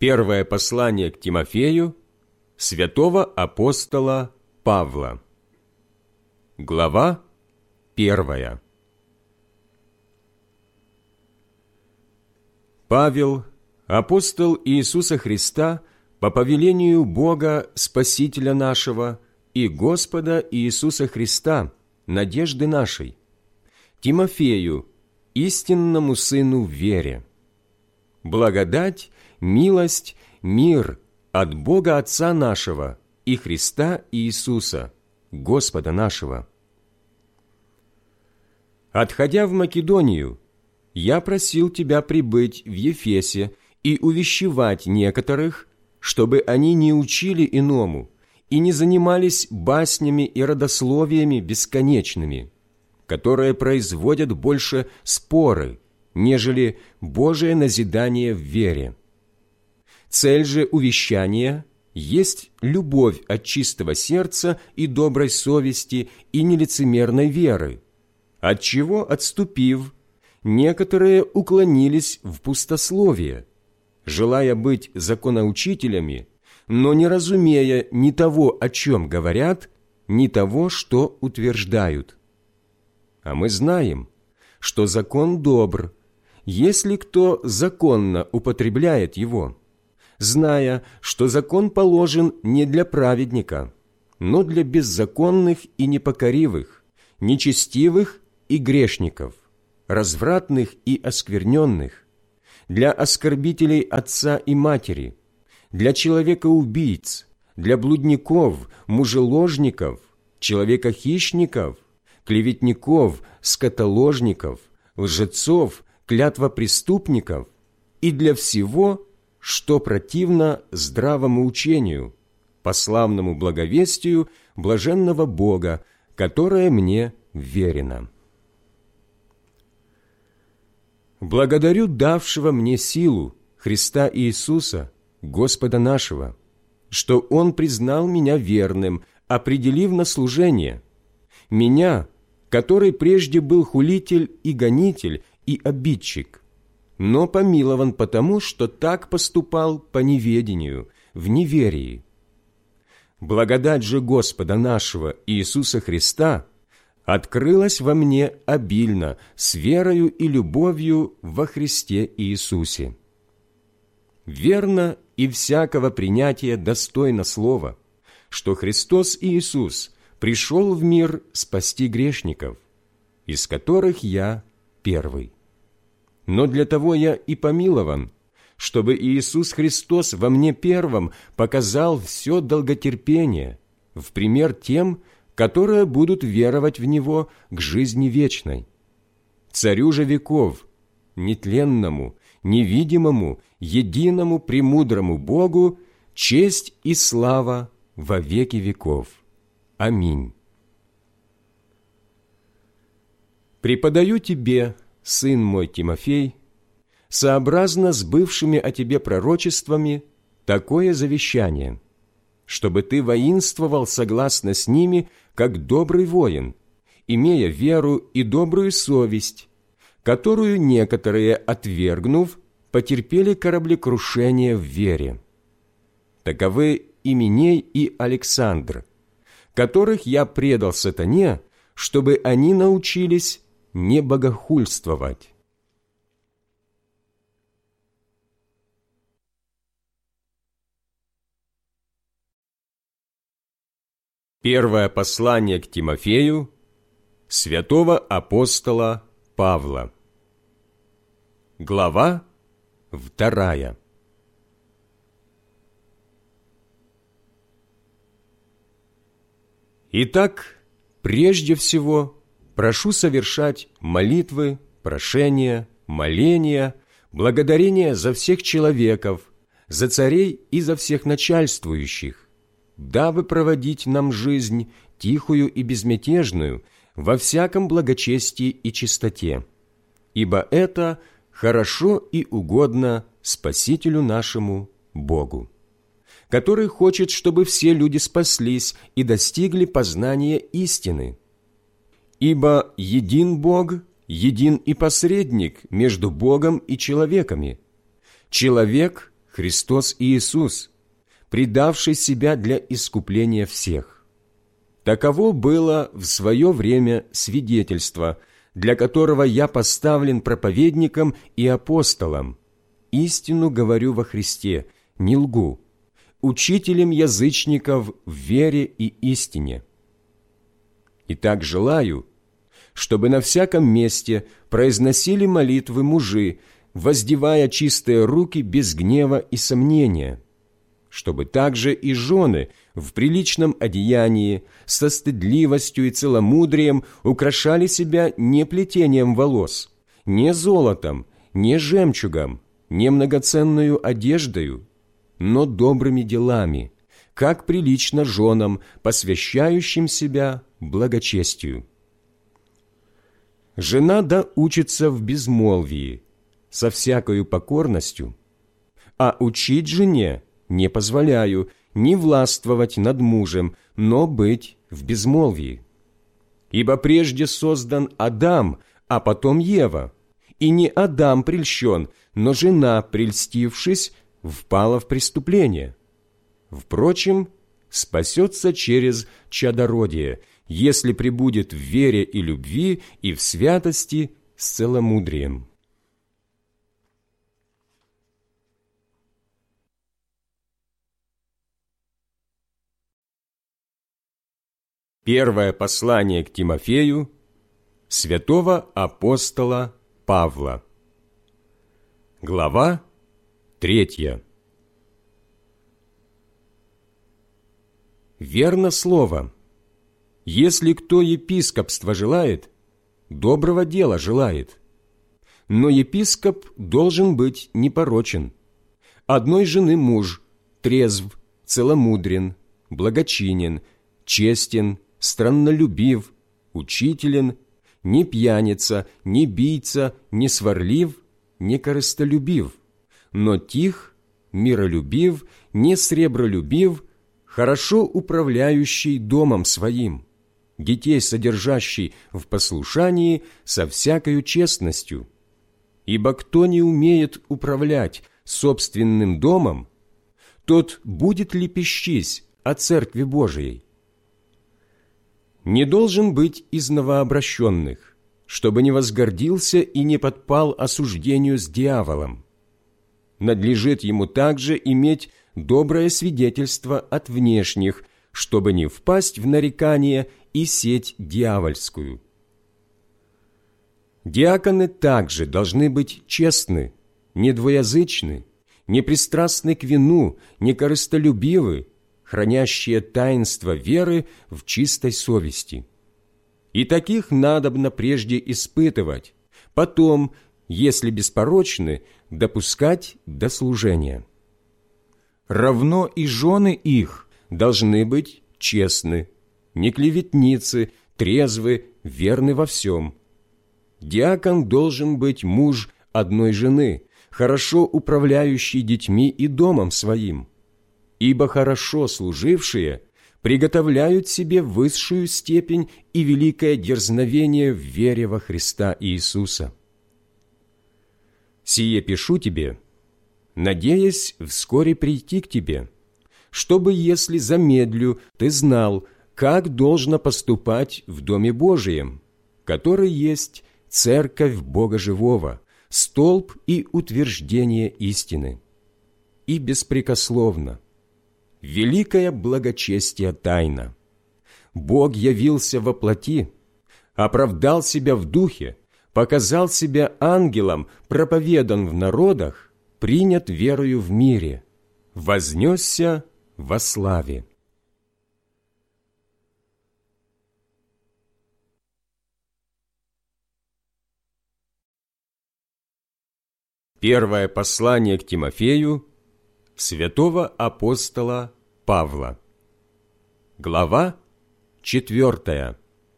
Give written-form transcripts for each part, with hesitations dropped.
Первое послание к Тимофею святого апостола Павла. Глава 1. Павел, апостол Иисуса Христа, по повелению Бога Спасителя нашего и Господа Иисуса Христа, надежды нашей, Тимофею, истинному сыну в вере. Благодать, милость, мир от Бога Отца нашего и Христа Иисуса, Господа нашего. Отходя в Македонию, я просил тебя прибыть в Ефесе и увещевать некоторых, чтобы они не учили иному и не занимались баснями и родословиями бесконечными, которые производят больше споры, нежели Божие назидание в вере. Цель же увещания есть любовь от чистого сердца и доброй совести и нелицемерной веры, отчего, отступив, некоторые уклонились в пустословие, желая быть законоучителями, но не разумея ни того, о чем говорят, ни того, что утверждают. А мы знаем, что закон добр, если кто законно употребляет его, зная, что закон положен не для праведника, но для беззаконных и непокоривых, нечестивых и грешников, развратных и оскверненных, для оскорбителей отца и матери, для человека-убийц, для блудников, мужеложников, человека-хищников, клеветников, скотоложников, лжецов, клятвопреступников и для всего, что противно здравому учению, по славному благовестию блаженного Бога, которое мне верено. Благодарю давшего мне силу Христа Иисуса, Господа нашего, что Он признал меня верным, определив на служение, меня, который прежде был хулитель и гонитель и обидчик, но помилован потому, что так поступал по неведению, в неверии. Благодать же Господа нашего Иисуса Христа открылась во мне обильно с верою и любовью во Христе Иисусе. Верно и всякого принятия достойно слова, что Христос Иисус пришел в мир спасти грешников, из которых я первый. Но для того я и помилован, чтобы Иисус Христос во мне первым показал все долготерпение, в пример тем, которые будут веровать в Него к жизни вечной. Царю же веков, нетленному, невидимому, единому премудрому Богу, честь и слава во веки веков. Аминь. Преподаю тебе, сын мой Тимофей, сообразно с бывшими о тебе пророчествами, такое завещание, чтобы ты воинствовал согласно с ними, как добрый воин, имея веру и добрую совесть, которую некоторые, отвергнув, потерпели кораблекрушение в вере. Таковы Именей и Александр, которых я предал сатане, чтобы они научились не богохульствовать. Первое послание к Тимофею святого апостола Павла. Глава 2. Итак, прежде всего, прошу совершать молитвы, прошения, моления, благодарения за всех человеков, за царей и за всех начальствующих, дабы проводить нам жизнь тихую и безмятежную во всяком благочестии и чистоте, ибо это хорошо и угодно Спасителю нашему Богу, который хочет, чтобы все люди спаслись и достигли познания истины. Ибо един Бог, един и посредник между Богом и человеками, человек Христос Иисус, предавший Себя для искупления всех. Таково было в свое время свидетельство, для которого я поставлен проповедником и апостолом. Истину говорю во Христе, не лгу, учителем язычников в вере и истине. Итак, желаю, чтобы на всяком месте произносили молитвы мужи, воздевая чистые руки без гнева и сомнения, чтобы также и жены в приличном одеянии, со стыдливостью и целомудрием украшали себя не плетением волос, не золотом, не жемчугом, не многоценную одеждою, но добрыми делами, как прилично женам, посвящающим себя благочестию. Жена да учится в безмолвии, со всякою покорностью, а учить жене не позволяю не властвовать над мужем, но быть в безмолвии. Ибо прежде создан Адам, а потом Ева, и не Адам прельщен, но жена, прельстившись, впала в преступление. Впрочем, спасется через чадородие, если пребудет в вере и любви и в святости с целомудрием. Первое послание к Тимофею святого апостола Павла. Глава 3. Верно слово. Если кто епископство желает, доброго дела желает. Но епископ должен быть непорочен. Одной жены муж, трезв, целомудрен, благочинен, честен, страннолюбив, учителен, не пьяница, не бийца, не сварлив, не корыстолюбив, но тих, миролюбив, не сребролюбив, хорошо управляющий домом своим, детей содержащий в послушании со всякою честностью. Ибо кто не умеет управлять собственным домом, тот будет лепещись о Церкви Божией. Не должен быть из новообращенных, чтобы не возгордился и не подпал осуждению с дьяволом. Надлежит ему также иметь доброе свидетельство от внешних, чтобы не впасть в нарекание и сеть дьявольскую. Диаконы также должны быть честны, недвоязычны, непристрастны к вину, некорыстолюбивы, хранящие таинство веры в чистой совести. И таких надобно прежде испытывать, потом, если беспорочны, допускать до служения. Равно и жены их должны быть честны, не клеветницы, трезвы, верны во всем. Диакон должен быть муж одной жены, хорошо управляющий детьми и домом своим, ибо хорошо служившие приготовляют себе высшую степень и великое дерзновение в вере во Христа Иисуса. Сие пишу тебе, надеясь вскоре прийти к тебе, чтобы, если замедлю, ты знал, как должно поступать в Доме Божием, который есть Церковь Бога Живого, столб и утверждение истины. И беспрекословно, великое благочестие тайна. Бог явился во плоти, оправдал себя в духе, показал себя ангелом, проповедан в народах, принят верою в мире, вознесся во славе. Первое послание к Тимофею святого апостола Павла. Глава 4.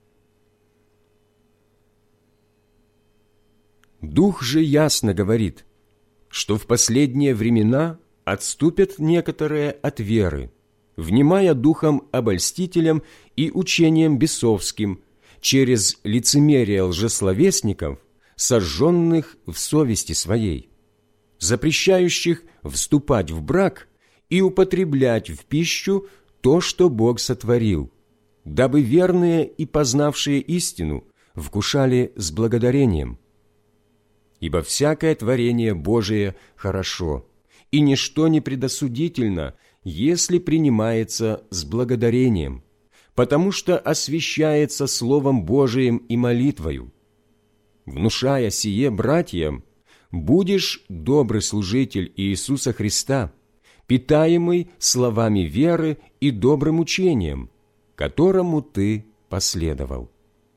Дух же ясно говорит, что в последние времена отступят некоторые от веры, внимая духом обольстителям и учением бесовским, через лицемерие лжесловесников, сожженных в совести своей. запрещающих вступать в брак и употреблять в пищу то, что Бог сотворил, дабы верные и познавшие истину вкушали с благодарением. Ибо всякое творение Божие хорошо, и ничто не предосудительно, если принимается с благодарением, потому что освящается Словом Божиим и молитвою. Внушая сие братьям, будешь добрый служитель Иисуса Христа, питаемый словами веры и добрым учением, которому ты последовал.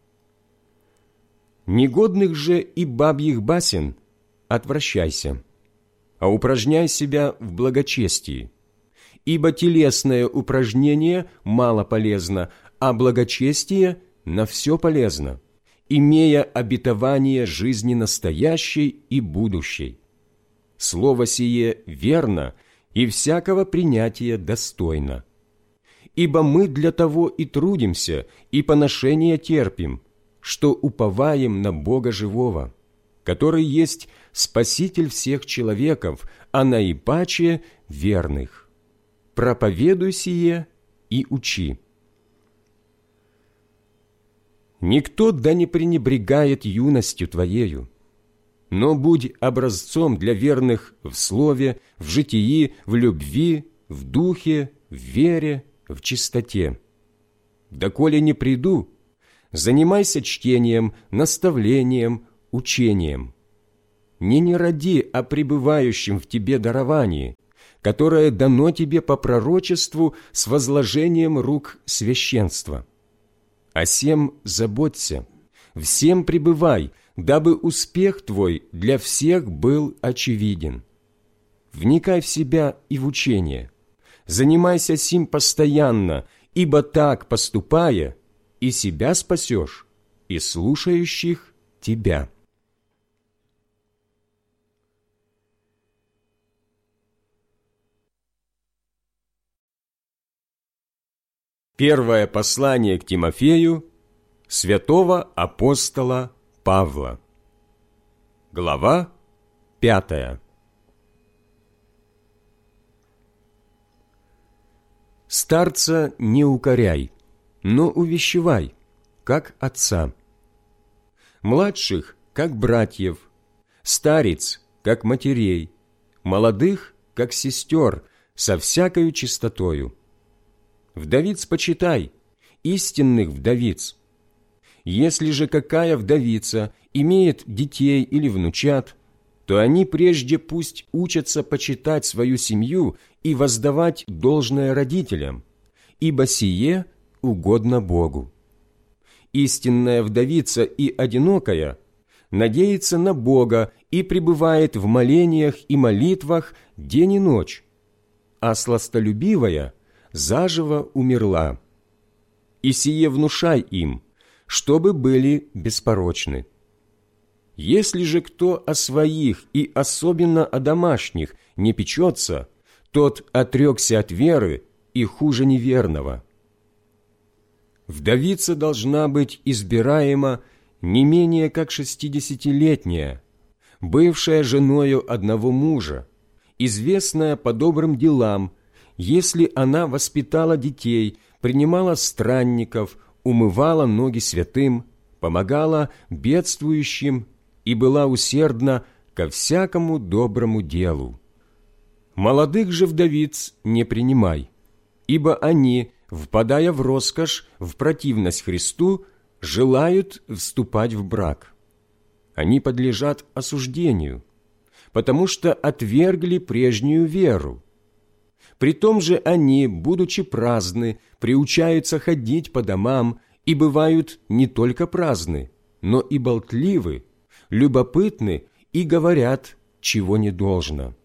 Негодных же и бабьих басен отвращайся, а упражняй себя в благочестии, ибо телесное упражнение мало полезно, а благочестие на все полезно, имея обетование жизни настоящей и будущей. Слово сие верно и всякого принятия достойно. Ибо мы для того и трудимся, и поношения терпим, что уповаем на Бога живого, который есть Спаситель всех человеков, а наипаче верных. Проповедуй сие и учи. Никто да не пренебрегает юностью твоею, но будь образцом для верных в слове, в житии, в любви, в духе, в вере, в чистоте. Доколе не приду, занимайся чтением, наставлением, учением. Не ради о пребывающем в тебе даровании, которое дано тебе по пророчеству с возложением рук священства. О сем заботься, всем пребывай, дабы успех твой для всех был очевиден. Вникай в себя и в учение, занимайся сим постоянно, ибо так, поступая, и себя спасешь, и слушающих тебя. Первое послание к Тимофею святого апостола Павла. Глава 5. Старца не укоряй, но увещевай, как отца. Младших, как братьев, старец, как матерей, молодых, как сестер, со всякою чистотою. Вдовиц почитай, истинных вдовиц. Если же какая вдовица имеет детей или внучат, то они прежде пусть учатся почитать свою семью и воздавать должное родителям, ибо сие угодно Богу. Истинная вдовица и одинокая надеется на Бога и пребывает в молениях и молитвах день и ночь, а сластолюбивая заживо умерла. И сие внушай им, чтобы были беспорочны. Если же кто о своих и особенно о домашних не печется, тот отрекся от веры и хуже неверного. Вдовица должна быть избираема не менее как 60-летняя, бывшая женою одного мужа, известная по добрым делам, если она воспитала детей, принимала странников, умывала ноги святым, помогала бедствующим и была усердна ко всякому доброму делу. Молодых же вдовиц не принимай, ибо они, впадая в роскошь, в противность Христу, желают вступать в брак. Они подлежат осуждению, потому что отвергли прежнюю веру. Притом же они, будучи праздны, приучаются ходить по домам и бывают не только праздны, но и болтливы, любопытны и говорят, чего не должно.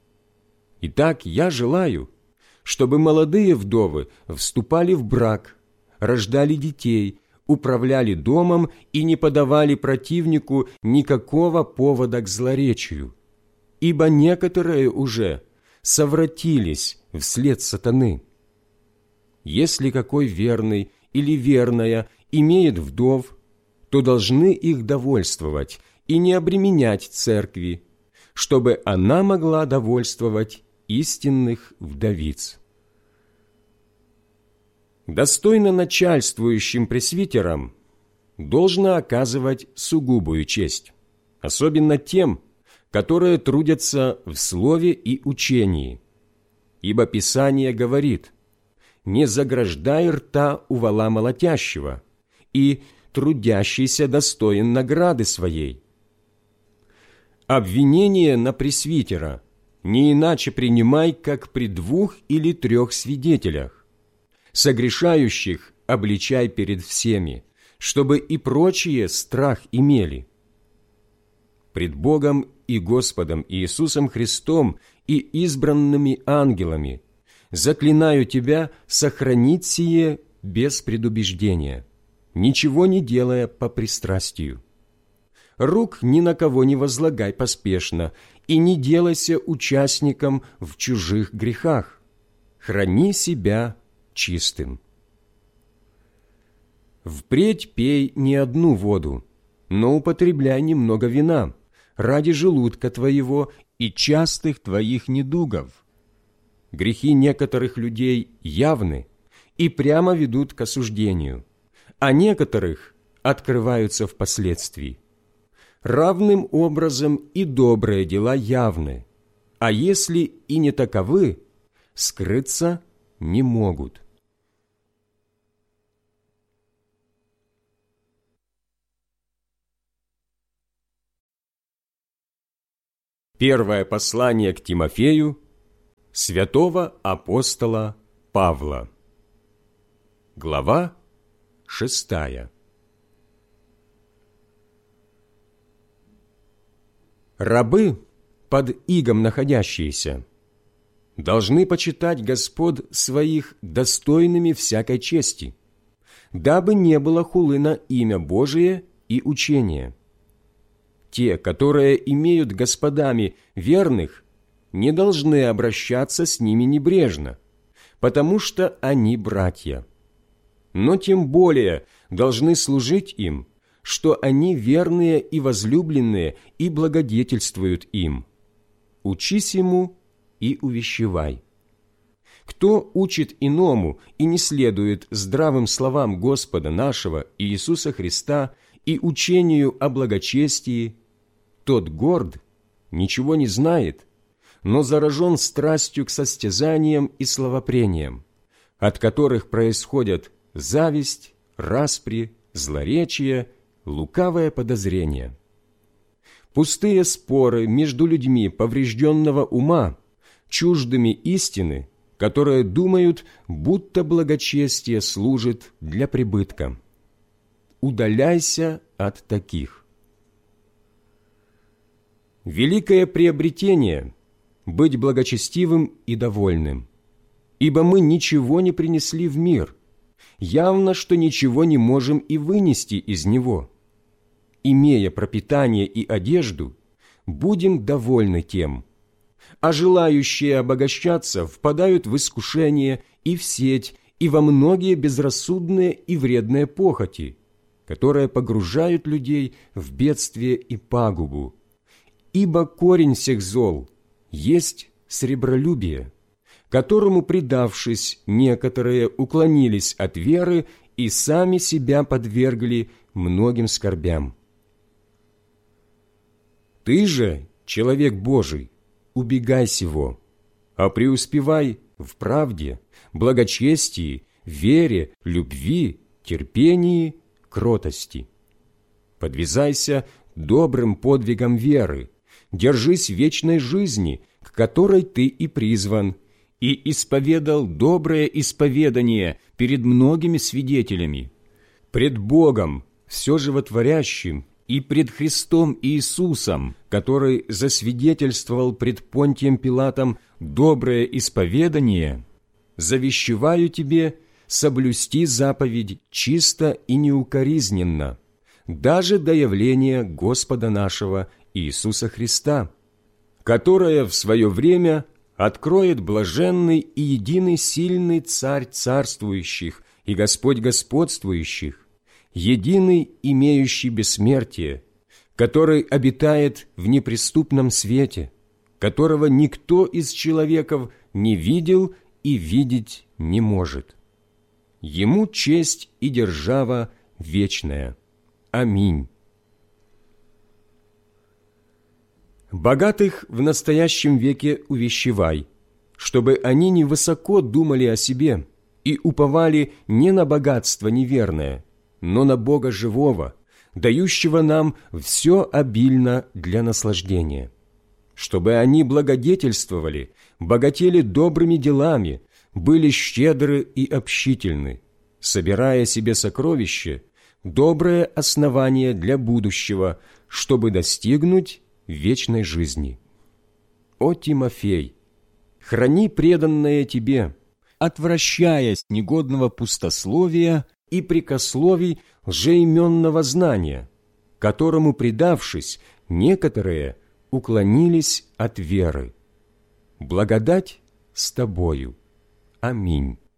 Итак, я желаю, чтобы молодые вдовы вступали в брак, рождали детей, управляли домом и не подавали противнику никакого повода к злоречию, ибо некоторые уже совратились вслед сатаны. Если какой верный или верная имеет вдов, то должны их довольствовать и не обременять церкви, чтобы она могла довольствовать истинных вдовиц. Достойно начальствующим пресвитерам должно оказывать сугубую честь, особенно тем, которые трудятся в слове и учении. Ибо Писание говорит: «Не заграждай рта у вола молотящего, и трудящийся достоин награды своей». Обвинение на пресвитера не иначе принимай, как при 2 или 3 свидетелях. Согрешающих обличай перед всеми, чтобы и прочие страх имели. Пред Богом и Господом Иисусом Христом и избранными ангелами заклинаю тебя сохранить сие без предубеждения, ничего не делая по пристрастию. Рук ни на кого не возлагай поспешно, и не делайся участником в чужих грехах. Храни себя чистым. Впредь пей не одну воду, но употребляй немного вина, ради желудка твоего и частых твоих недугов. Грехи некоторых людей явны и прямо ведут к осуждению, а некоторых открываются впоследствии. Равным образом и добрые дела явны, а если и не таковы, скрыться не могут. Первое послание к Тимофею святого апостола Павла. Глава 6. Рабы, под игом находящиеся, должны почитать господ своих достойными всякой чести, дабы не было хулы на имя Божие и учение. Те, которые имеют господами верных, не должны обращаться с ними небрежно, потому что они братья. Но тем более должны служить им, что они верные и возлюбленные и благодетельствуют им. Учись ему и увещевай. Кто учит иному и не следует здравым словам Господа нашего Иисуса Христа и учению о благочестии, тот горд, ничего не знает, но заражен страстью к состязаниям и словопрениям, от которых происходят зависть, распри, злоречие, лукавое подозрение. Пустые споры между людьми поврежденного ума, чуждыми истины, которые думают, будто благочестие служит для прибытка. Удаляйся от таких. Великое приобретение – быть благочестивым и довольным, ибо мы ничего не принесли в мир, явно, что ничего не можем и вынести из него. Имея пропитание и одежду, будем довольны тем, а желающие обогащаться впадают в искушение и в сеть, и во многие безрассудные и вредные похоти, которые погружают людей в бедствие и пагубу. Ибо корень всех зол есть сребролюбие, которому, предавшись, некоторые уклонились от веры и сами себя подвергли многим скорбям. Ты же, человек Божий, убегай сего, а преуспевай в правде, благочестии, вере, любви, терпении, кротости. Подвязайся добрым подвигом веры, держись вечной жизни, к которой ты и призван, и исповедал доброе исповедание перед многими свидетелями, пред Богом, все животворящим, и пред Христом Иисусом, который засвидетельствовал пред Понтием Пилатом доброе исповедание, завещеваю тебе соблюсти заповедь чисто и неукоризненно, даже до явления Господа нашего Иисуса Христа, которое в свое время откроет блаженный и единый сильный Царь царствующих и Господь господствующих, единый, имеющий бессмертие, который обитает в неприступном свете, которого никто из человеков не видел и видеть не может. Ему честь и держава вечная. Аминь. Богатых в настоящем веке увещевай, чтобы они невысоко думали о себе и уповали не на богатство неверное, но на Бога живого, дающего нам все обильно для наслаждения, чтобы они благодетельствовали, богатели добрыми делами, были щедры и общительны, собирая себе сокровище, доброе основание для будущего, чтобы достигнуть вечной жизни. О Тимофей, храни преданное тебе, отвращаясь негодного пустословия и прикословий лжеименного знания, которому, предавшись, некоторые уклонились от веры. Благодать с тобою. Аминь.